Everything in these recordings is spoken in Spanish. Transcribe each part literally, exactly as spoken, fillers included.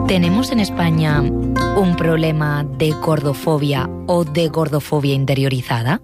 ¿Tenemos en España un problema de gordofobia o de gordofobia interiorizada?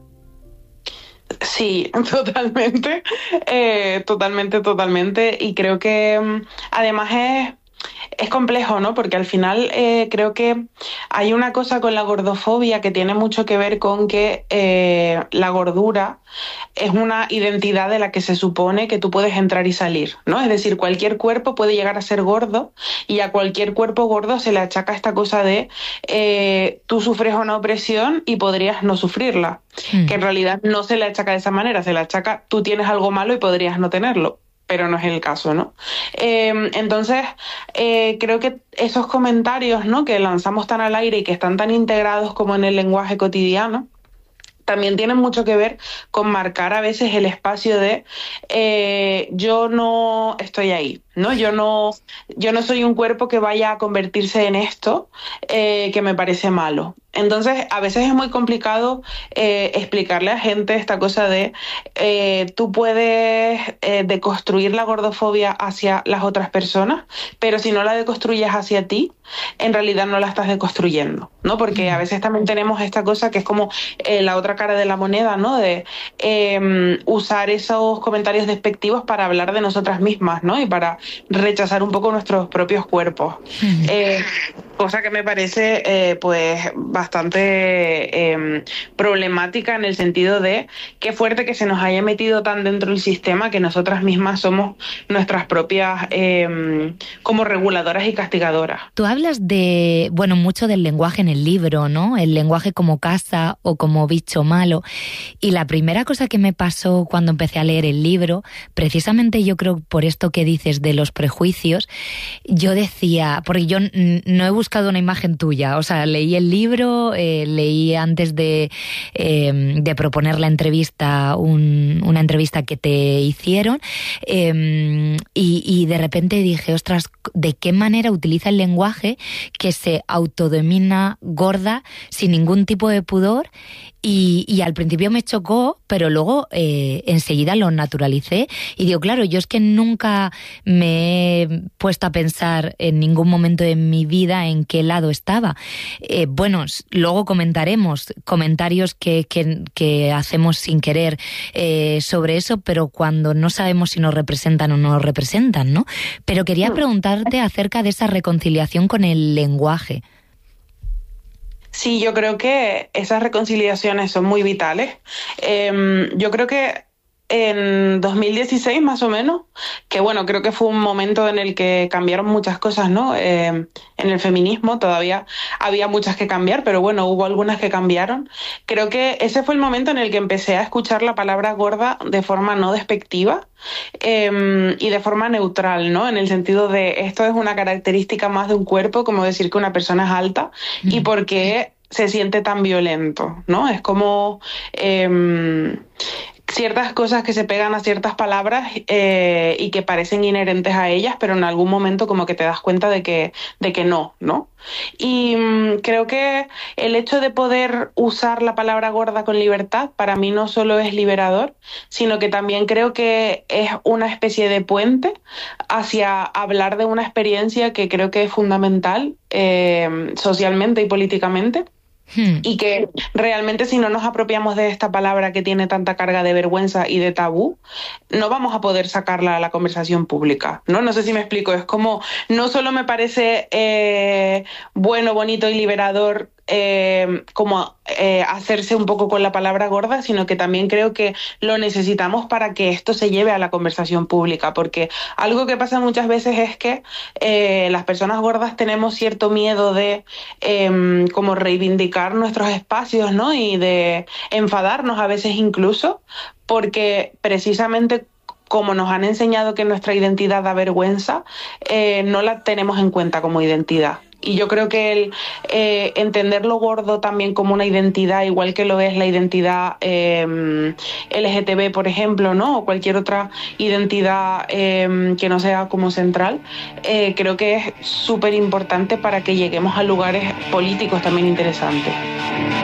Sí, totalmente, eh, totalmente, totalmente. Y creo que además es, es complejo, ¿no? Porque al final eh, creo que hay una cosa con la gordofobia que tiene mucho que ver con que eh, la gordura es una identidad de la que se supone que tú puedes entrar y salir, ¿no? Es decir, cualquier cuerpo puede llegar a ser gordo y a cualquier cuerpo gordo se le achaca esta cosa de eh, tú sufres una opresión y podrías no sufrirla, mm. que en realidad no se le achaca de esa manera, se le achaca tú tienes algo malo y podrías no tenerlo, pero no es el caso, ¿no? Eh, entonces, eh, creo que esos comentarios, ¿no?, que lanzamos tan al aire y que están tan integrados como en el lenguaje cotidiano, también tienen mucho que ver con marcar a veces el espacio de eh, yo no estoy ahí, ¿no? Yo no, yo no soy un cuerpo que vaya a convertirse en esto eh, que me parece malo. Entonces, a veces es muy complicado eh, explicarle a gente esta cosa de eh, tú puedes eh, deconstruir la gordofobia hacia las otras personas, pero si no la deconstruyes hacia ti, en realidad no la estás deconstruyendo, ¿no? Porque a veces también tenemos esta cosa que es como eh, la otra cara de la moneda, ¿no? De eh, usar esos comentarios despectivos para hablar de nosotras mismas, ¿no? Y para rechazar un poco nuestros propios cuerpos. Eh, cosa que me parece, eh, pues, bastante eh, problemática en el sentido de qué fuerte que se nos haya metido tan dentro del sistema que nosotras mismas somos nuestras propias eh, como reguladoras y castigadoras. Tú hablas de, bueno, mucho del lenguaje en el libro, ¿no? El lenguaje como casa o como bicho malo. Y la primera cosa que me pasó cuando empecé a leer el libro, precisamente yo creo por esto que dices de los prejuicios, yo decía, porque yo no he buscado una imagen tuya, o sea, leí el libro, eh, leí antes de, eh, de proponer la entrevista, un, una entrevista que te hicieron, eh, y, y de repente dije, ostras, ¿de qué manera utiliza el lenguaje que se autodomina gorda sin ningún tipo de pudor? Y, y al principio me chocó, pero luego eh, enseguida lo naturalicé y digo, claro, yo es que nunca me he puesto a pensar en ningún momento de mi vida en qué lado estaba. Eh, bueno, luego comentaremos comentarios que, que, que hacemos sin querer eh, sobre eso, pero cuando no sabemos si nos representan o no nos representan, ¿no? Pero quería preguntarte acerca de esa reconciliación con el lenguaje. Sí, yo creo que esas reconciliaciones son muy vitales. Eh, yo creo que en dos mil dieciséis más o menos, que bueno, creo que fue un momento en el que cambiaron muchas cosas, ¿no? Eh, en el feminismo todavía había muchas que cambiar, pero bueno, hubo algunas que cambiaron. Creo que ese fue el momento en el que empecé a escuchar la palabra gorda de forma no despectiva eh, y de forma neutral, ¿no? En el sentido de esto es una característica más de un cuerpo, como decir que una persona es alta, mm. y porque se siente tan violento, ¿no? Es como Eh, ciertas cosas que se pegan a ciertas palabras eh, y que parecen inherentes a ellas, pero en algún momento como que te das cuenta de que, de que no, ¿no? Y mmm, creo que el hecho de poder usar la palabra gorda con libertad para mí no solo es liberador, sino que también creo que es una especie de puente hacia hablar de una experiencia que creo que es fundamental eh, socialmente y políticamente. Hmm. Y que realmente si no nos apropiamos de esta palabra que tiene tanta carga de vergüenza y de tabú, no vamos a poder sacarla a la conversación pública, ¿no? No sé si me explico, es como, no solo me parece eh, bueno, bonito y liberador eh, como eh, hacerse un poco con la palabra gorda, sino que también creo que lo necesitamos para que esto se lleve a la conversación pública, porque algo que pasa muchas veces es que eh, las personas gordas tenemos cierto miedo de eh, como reivindicar nuestros espacios, ¿no? Y de enfadarnos a veces incluso, porque precisamente como nos han enseñado que nuestra identidad da vergüenza, eh, no la tenemos en cuenta como identidad. Y yo creo que el eh, entender lo gordo también como una identidad, igual que lo es la identidad eh, L G T B, por ejemplo, ¿no? O cualquier otra identidad eh, que no sea como central, eh, creo que es súper importante para que lleguemos a lugares políticos también interesantes.